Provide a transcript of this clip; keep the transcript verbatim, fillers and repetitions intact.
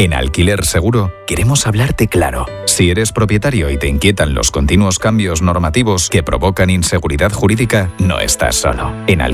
En Alquiler Seguro queremos hablarte claro. Si eres propietario y te inquietan los continuos cambios normativos que provocan inseguridad jurídica, no estás solo. En